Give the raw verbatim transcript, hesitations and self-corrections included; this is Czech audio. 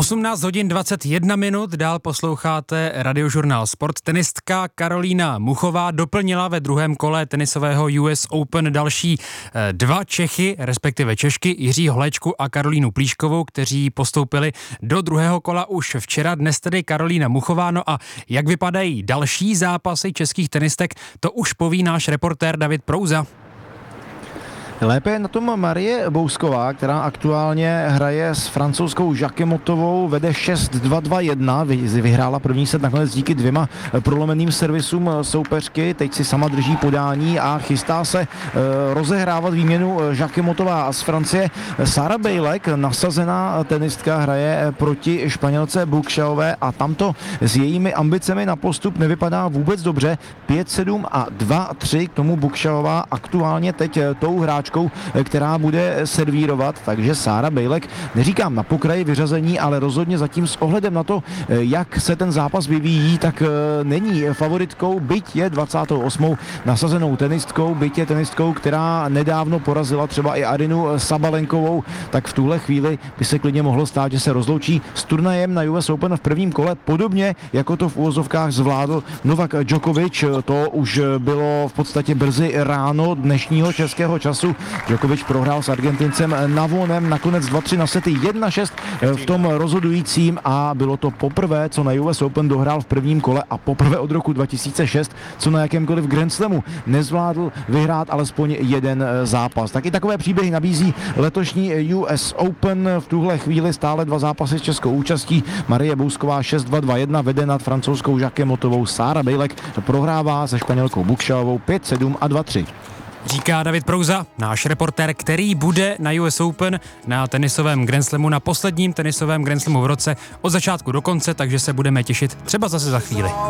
osmnáct hodin dvacet jedna minut, dál posloucháte Radiožurnál Sport. Tenistka Karolína Muchová doplnila ve druhém kole tenisového U S Open další dva Čechy, respektive Češky, Jiří Holečku a Karolínu Plíškovou, kteří postoupili do druhého kola už včera, dnes tedy Karolína Muchová. No a jak vypadají další zápasy českých tenistek, to už poví náš reportér David Prouza. Lépe je na tom Marie Bousková, která aktuálně hraje s francouzskou Jacquemotovou, vede šest dva dva jedna, vyhrála první set nakonec díky dvěma prolomeným servisům soupeřky, teď si sama drží podání a chystá se rozehrávat výměnu Jacquemotová z Francie. Sara Bejlek, nasazená tenistka, hraje proti Španělce Bukshaové a tamto s jejími ambicemi na postup nevypadá vůbec dobře. pět sedm a dva tři, k tomu Bukshaová aktuálně teď tou hráčkou, která bude servírovat, takže Sára Bejlek, neříkám na pokraji vyřazení, ale rozhodně zatím s ohledem na to, jak se ten zápas vyvíjí, tak není favoritkou, byť je dvacátou osmou nasazenou tenistkou, byť je tenistkou, která nedávno porazila třeba i Arinu Sabalenkovou, tak v tuhle chvíli by se klidně mohlo stát, že se rozloučí s turnajem na U S Open v prvním kole, podobně jako to v úvozovkách zvládl Novak Djokovic. To už bylo v podstatě brzy ráno dnešního českého času. Djokovic prohrál s Argentincem Navonem, nakonec dva tři na sety, jedna šest v tom rozhodujícím a bylo to poprvé, co na U S Open dohrál v prvním kole a poprvé od roku dva tisíce šest, co na jakémkoliv Grand Slamu nezvládl vyhrát alespoň jeden zápas. Taky takové příběhy nabízí letošní U S Open, v tuhle chvíli stále dva zápasy s českou účastí. Marie Bousková šest dva dva jedna vede nad francouzskou Jacquemotovou, Sára Bejlek prohrává se Španělkou Bukshaovou pět sedm a dva tři. Říká David Prouza, náš reportér, který bude na U S Open na tenisovém Grand Slamu, na posledním tenisovém Grand Slamu v roce od začátku do konce, takže se budeme těšit třeba zase za chvíli.